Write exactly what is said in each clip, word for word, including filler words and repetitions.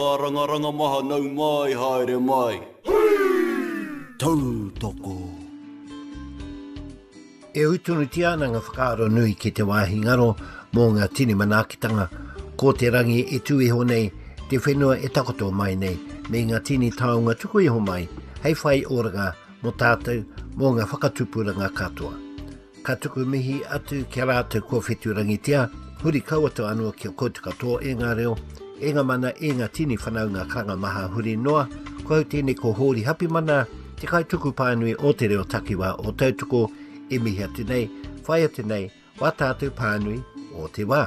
Ranga maha nau mai haere mai. Tau toko. E utunu tia na ngā whakaaro nui ki te wāhi ngaro mō ngā tini manakitanga ko te rangi e tui honei te whenua e takoto mai nei me ngā tini taonga tuku iho mai hei whai oranga mo tātou mō ngā whakatupuranga katoa. Ka tuku mihi atu kia rātou kua whetu rangitia huri kauato anua kia koutu katoa e ngā reo e ngā mana e ngā tini whanau ngā karanga maha huri noa ko hau tēne ko hōri hapi mana te kai tuku pānui o te reo takiwa o tautuko e mihi atu nei, whai atu nei, wā tātou pānui o te wā.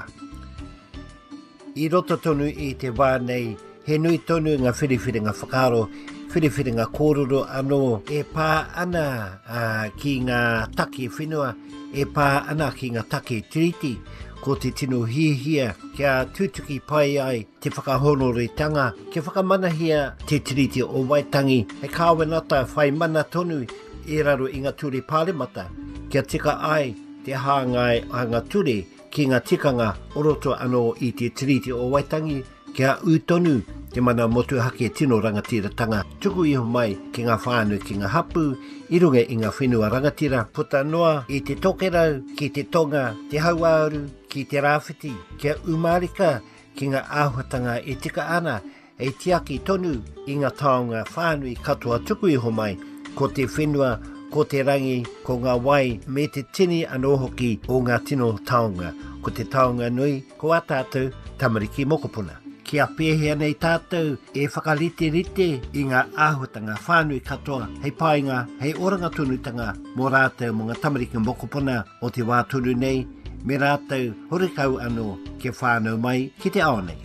I roto tonu i te wā nei, he nui tonu ngā whiriwhiri ngā whakaro, whiriwhiri ngā kōrero anō e pā ana uh, ki ngā take whenua, e pā ana ki ngā take tiriti, ko te tino hihia kia tutuki pai ai te whakahonoritanga, kia whakamanahia te tiriti o Waitangi, he kāwenata whai mana tonu e raro i ngā ture pāremata, kia tika ai te hāngai a ngā ture ki ngā tikanga oroto anō i te tiriti o Waitangi, kia utonu te mana motu hake tino rangatiratanga, tuku iho mai ki ngā whānu ki ngā hapu, i runga i ngā whenua rangatira, puta noa i te tokerau, ki te tonga, te hauauru, ki te rāwhiti, kia umarika ki ngā āhuatanga e tika ana, e tiaki tonu i ngā taonga whānui katoa tuku iho mai, ko te whenua, ko te rangi, ko ngā wai, me te tini anō hoki o ngā tino taonga, ko te taonga nui, ko a tātou tamariki mokopuna. Kia pēhea nei tātou e whakarite rite i ngā āhuatanga whānui katoa, hei pāinga, hei oranga tunutanga mō rātou mō ngā tamariki mokopuna o te wā tunu nei, me rātou horikau anō ke whānau mai ki te ao nei.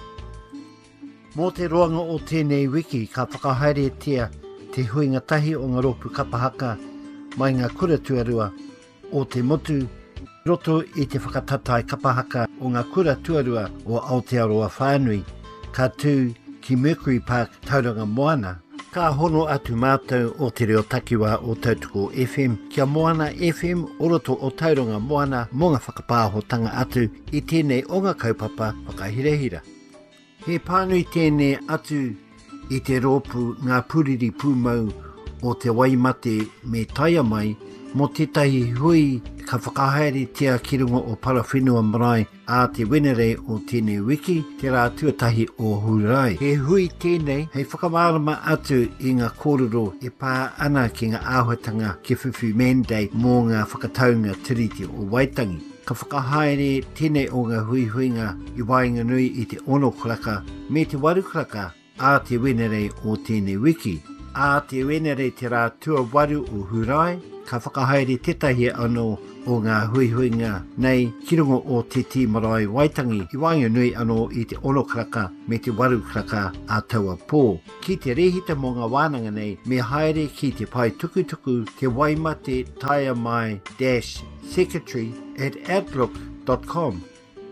Mō te roanga o tēnei wiki ka whakahaere tia te huinga tahi o ngā ropu kapahaka mai ngā kura tuarua o te motu roto i te whakatatai kapahaka o ngā kura tuarua o Aotearoa whānui ka tū ki Mercury Park Tauranga Moana. Ka hono atu mātou o te reo takiwa o Tautoko F M, kia Moana F M oroto o Tauranga Moana mō ngā whakapāhotanga atu i tēnei o ngā kaupapa whakahirehira. He pānui tēnei atu i te rōpu ngā puriri pūmau o te waimate me taia mai mo tētahi hui ka whakahaere tia ki runga o Parawhenua Marae a te wenere o tēnei wiki te rā tuatahi o Hurai. He hui tēnei hei whakamārama atu i ngā kōrero e pā ana ki ngā āhuatanga ki Whiwhi Mandei mō ngā whakataunga tiriti o Waitangi. Ka whakahaere tēnei o ngā hui huinga i wainga nui i te ono kraka me te waru kraka a te wenere o tēnei wiki. A te wenere te rā tua waru o Hurai, ka whakahaere tetahi anō o ngā huihuinga nei ki runga o te ti marae Waitangi i wainga nui anō i te ono kraka me te waru kraka a taua pō. Ki te rehita mō ngā wānanga nei me haere ki te pai tukutuku te waimate taia mai dash secretary at outlook dot com.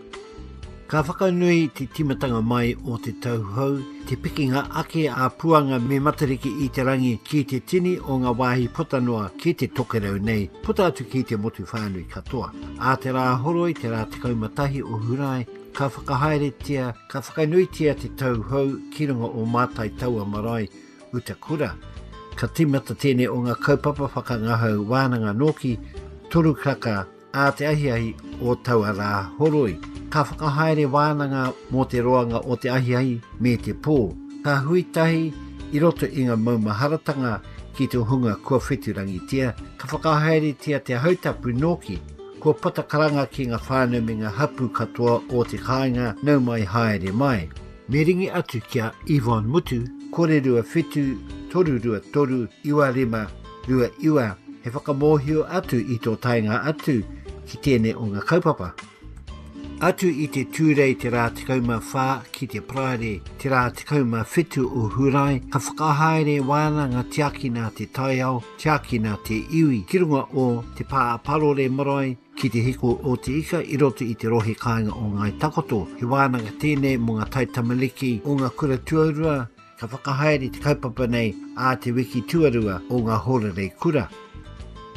Ka whakanui te timatanga mai o te tauhou, te pikinga ake a puanga me matariki i te rangi ki te tini o ngā wāhi potanoa ki te tokerau nei, puta atu ki te motu whānui katoa. A te rā horoi, te rā te kaumatahi o Hurai, ka whakahaere tia, ka whakanui tia te tauhou ki runga o Mātai Taua Marae Utakura. Ka timata tēnei o ngā kaupapa whakangahau wānanga noki, toru kraka a te ahiahi o taua rā horoi. Ka whakahaere wānanga mō te roanga o te ahiahi me te pō. Ka huitahi i roto i ngā maumaharatanga ki te hunga kua wheturangi tia. Ka whakahaere tia te hautapu noki. Kua patakaranga ki ngā whānau me ngā hapu katoa o te kāinga nau mai haere mai. Me ringi atu kia Yvonne Mutu, kore rua whetu, toru rua toru, iwa rima, rua iwa. He whakamohio atu i tō tainga atu ki tēnei o ngā kaupapa. Atu i te tūrei te rā tikauma whā ki te praere, te rā tikauma whetu o Hurai, ka whakahaere wānanga tiakina te taiao, tiakina te iwi, ki runga o te pāparore marae, ki te hiko o te ika i roto i te rohe kāinga o ngai takoto. He wānanga tēnei mō ngā taitamaliki o ngā kura tuarua, ka whakahaere te kaupapa nei a te wiki tuarua o ngā horerei kura.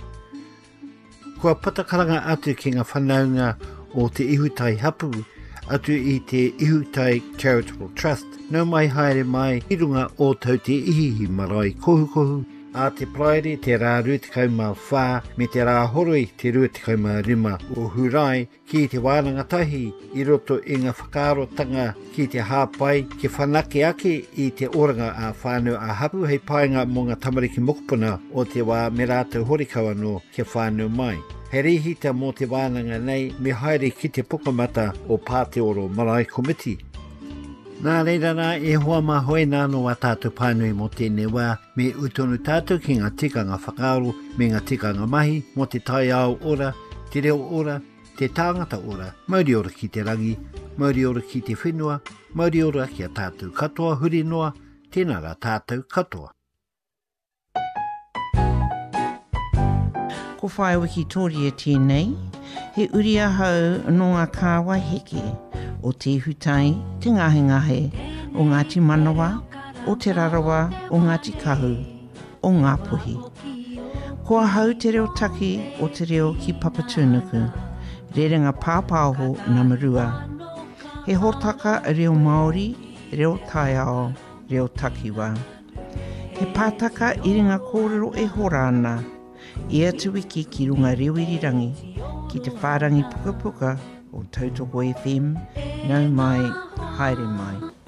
Kua patakaranga atu ki ngā whanaunga o te ihutai hapu atu i te Ihutai Charitable Trust. Nau mai haere mai i runga o tau te ihihi marae kohu kohu. A te praere te rā rutikau mā whā me te rā horoi te rutikau mā rima o hurai ki te wānanga tahi i roto i ngā whakarotanga ki te hāpai ke whanake ake i te oranga a whānau a hapu hei paenga mō ngā tamariki mokupuna o te wā me rātou horikau anō ke whānau mai. He rihita mō te wānanga nei me haere ki te pukamata o Pāteoro Marae Komiti. Nā reira rā e hoa mā hoe nāno a tātou pānui mō tēnei wā me utonu tātou ki ngā tikanga whakaaro me ngā tikanga mahi mō te tai ao ora, te reo ora, te tāngata ora, mauri ora ki te rangi, mauri ora ki te whenua, mauri ora ki a tātou katoa huri noa, tēnā rā tātou katoa. Ko whae wiki tōri e tēnei, he uri ahau no ngā kāwa heke, o te hutai, te ngahe ngahe, o Ngāti Manawa, o te rarawa, o Ngāti Kahu, o ngā puhi. Kua hau te reo taki o te reo ki Papatūnuku, rerenga pāpāho Namarua. He hōtaka reo Māori, reo Taiao, reo Takiwa. He pātaka i ringa kōrero e horana, i atu wiki ki runga rewirirangi, ki te whārangi puka puka o Tautoko F M, nau mai, haere mai.